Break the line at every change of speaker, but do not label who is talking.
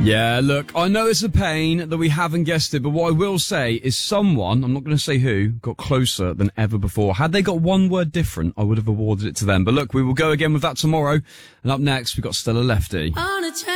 Yeah, look, I know it's a pain that we haven't guessed it, but what I will say is someone, I'm not going to say who, got closer than ever before. Had they got one word different, I would have awarded it to them. But look, we will go again with that tomorrow. And up next, we've got Stella Lefty.